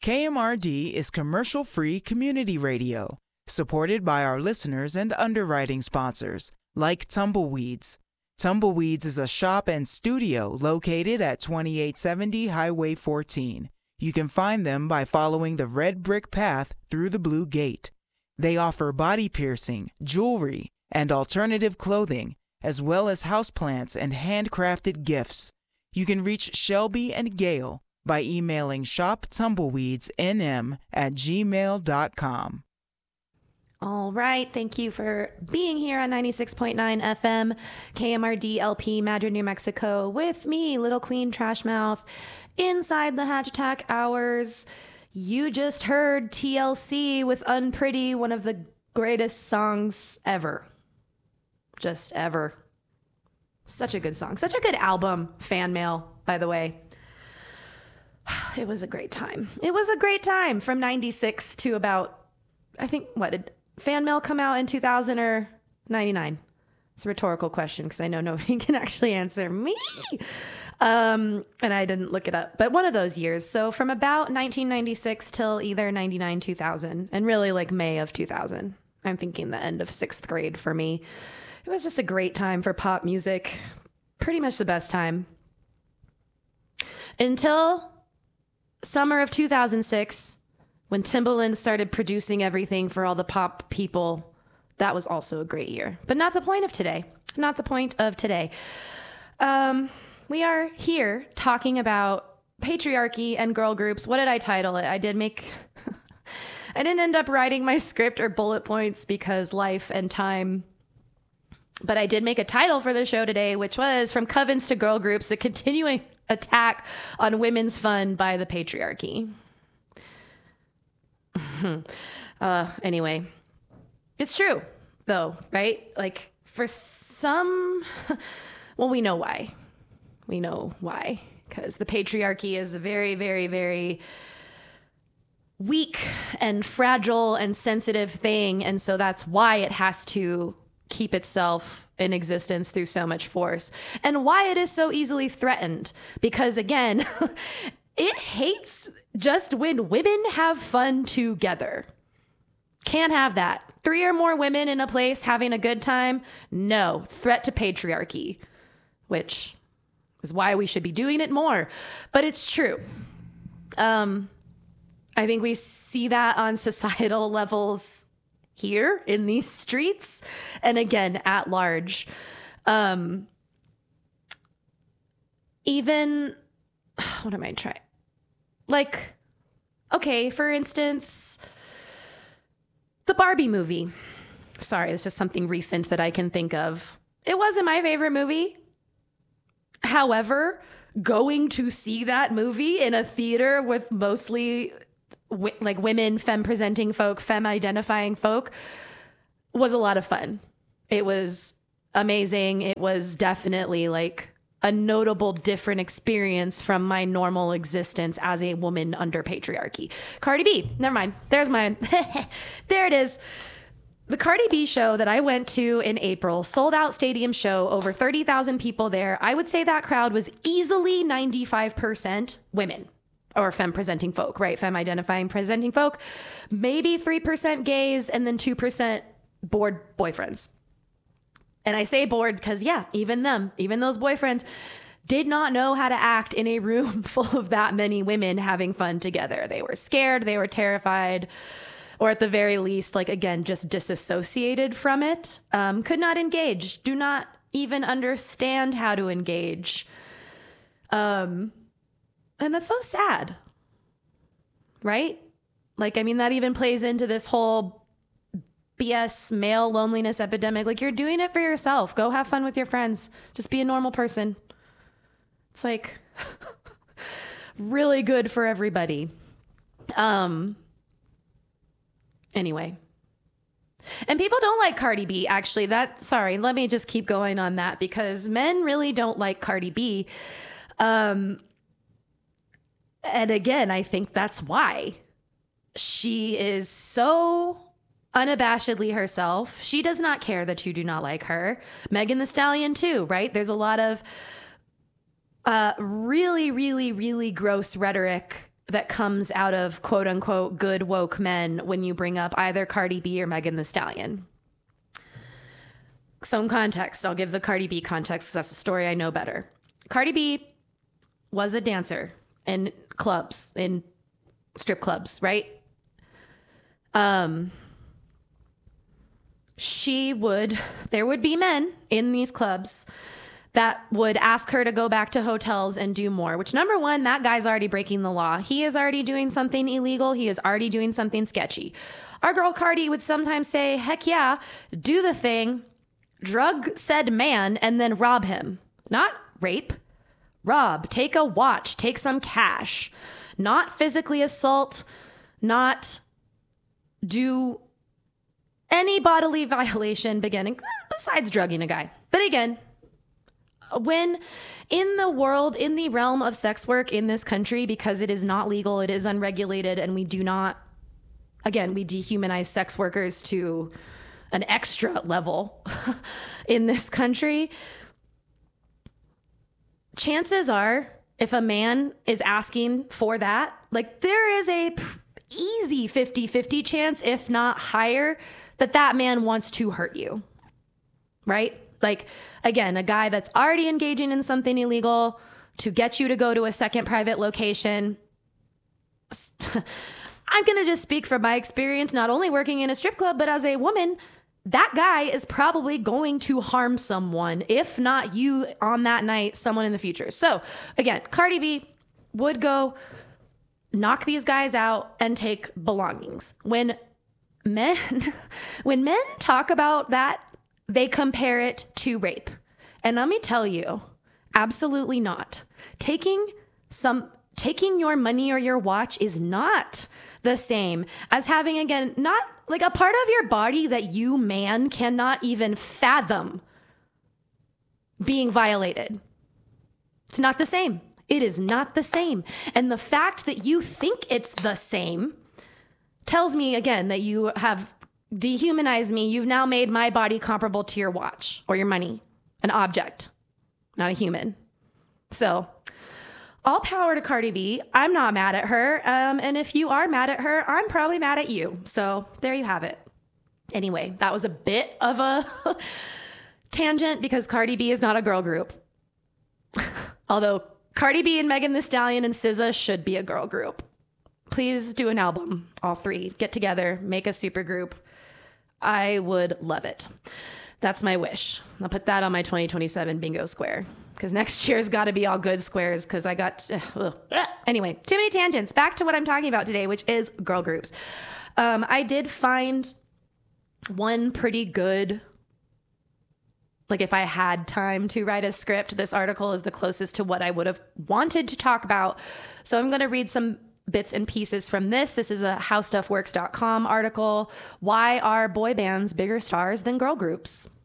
KMRD is commercial-free community radio, supported by our listeners and underwriting sponsors, like Tumbleweeds. Tumbleweeds is a shop and studio located at 2870 Highway 14. You can find them by following the red brick path through the blue gate. They offer body piercing, jewelry, and alternative clothing, as well as houseplants and handcrafted gifts. You can reach Shelby and Gail by emailing shoptumbleweedsnm@gmail.com. All right. Thank you for being here on 96.9 FM, KMRD LP, Madrid, New Mexico, with me, Little Queen Trashmouth, inside the Hatch Attack hours. You just heard TLC with Unpretty, one of the greatest songs ever. Just ever. Such a good song. Such a good album. Fan mail, by the way. It was a great time. It was a great time from 96 to about, I think, what, did Fan mail come out in 2000 or 99? It's a rhetorical question because I know nobody can actually answer me. And I didn't look it up, but one of those years. So from about 1996 till either 99, 2000, and really like May of 2000. I'm thinking the end of 6th grade for me. It was just a great time for pop music. Pretty much the best time. Until summer of 2006, when Timbaland started producing everything for all the pop people. That was also a great year. But not the point of today. Not the point of today. We are here talking about patriarchy and girl groups. What did I title it? I didn't end up writing my script or bullet points because life and time. But I did make a title for the show today, which was From Covens to Girl Groups, the continuing attack on women's fun by the patriarchy. Anyway, it's true though, right? Like for some, well, we know why. We know why, because the patriarchy is a very, very, very weak and fragile and sensitive thing. And so that's why it has to keep itself in existence through so much force, and why it is so easily threatened. Because again, it hates just when women have fun together. Can't have that. 3 or more women in a place having a good time? No. Threat to patriarchy, which is why we should be doing it more. But it's true. I think we see that on societal levels here in these streets, and again, at large. Even, what am I trying? Like, okay, for instance, the Barbie movie. Sorry, it's just something recent that I can think of. It wasn't my favorite movie. However, going to see that movie in a theater with mostly like women, femme-presenting folk, femme-identifying folk was a lot of fun. It was amazing. It was definitely like a notable different experience from my normal existence as a woman under patriarchy. Cardi B, never mind. There's mine. There it is. The Cardi B show that I went to in April, sold out stadium show, over 30,000 people there. I would say that crowd was easily 95% women or femme presenting folk, right? Femme identifying presenting folk, maybe 3% gays and then 2% bored boyfriends. And I say bored because, yeah, even those boyfriends did not know how to act in a room full of that many women having fun together. They were scared, they were terrified, or at the very least, like, again, just disassociated from it. Could not engage, do not even understand how to engage. And that's so sad, right? Like, I mean, that even plays into this whole BS male loneliness epidemic. Like, you're doing it for yourself. Go have fun with your friends. Just be a normal person. It's like really good for everybody. Anyway. And people don't like Cardi B, actually. Let me just keep going on that because men really don't like Cardi B. And again, I think that's why. She is so unabashedly herself. She does not care that you do not like her. Megan Thee Stallion too, right? There's a lot of really, really, really gross rhetoric that comes out of quote unquote good woke men when you bring up either Cardi B or Megan Thee Stallion. Some context. I'll give the Cardi B context because that's a story I know better. Cardi B was a dancer in clubs, in strip clubs, right? There would be men in these clubs that would ask her to go back to hotels and do more, which number one, that guy's already breaking the law. He is already doing something illegal. He is already doing something sketchy. Our girl Cardi would sometimes say, heck yeah, do the thing, drug said man, and then rob him. Not rape, rob, take a watch, take some cash, not physically assault, not do any bodily violation beginning besides drugging a guy. But again, when in the realm of sex work in this country, because it is not legal, it is unregulated, and we dehumanize sex workers to an extra level in this country. Chances are, if a man is asking for that, like there is a easy 50-50 chance, if not higher, that man wants to hurt you, right? Like, again, a guy that's already engaging in something illegal to get you to go to a second private location. I'm going to just speak from my experience, not only working in a strip club, but as a woman, that guy is probably going to harm someone, if not you on that night, someone in the future. So again, Cardi B would go knock these guys out and take belongings. When men talk about that, they compare it to rape. And let me tell you, absolutely not. Taking your money or your watch is not the same as having, again, not like a part of your body that you, man, cannot even fathom being violated. It's not the same. It is not the same. And the fact that you think it's the same tells me, again, that you have dehumanized me. You've now made my body comparable to your watch or your money, an object, not a human. So all power to Cardi B. I'm not mad at her. And if you are mad at her, I'm probably mad at you. So there you have it. Anyway, that was a bit of a tangent because Cardi B is not a girl group. Although Cardi B and Megan Thee Stallion and SZA should be a girl group. Please do an album, all three. Get together, make a super group. I would love it. That's my wish. I'll put that on my 2027 bingo square because next year's got to be all good squares because I got... Anyway, too many tangents. Back to what I'm talking about today, which is girl groups. I did find one pretty good... Like if I had time to write a script, this article is the closest to what I would have wanted to talk about. So I'm going to read some bits and pieces from this. This is a howstuffworks.com article. Why are boy bands bigger stars than girl groups?